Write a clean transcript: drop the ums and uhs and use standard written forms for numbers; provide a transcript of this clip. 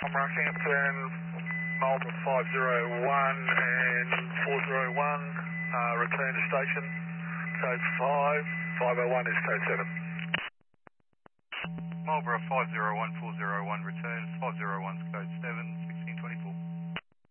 Rockhampton, Marlborough 501 and 401, return to station, code 5, 501 is code 7. Marlborough 501, 401, return, 501's code 7.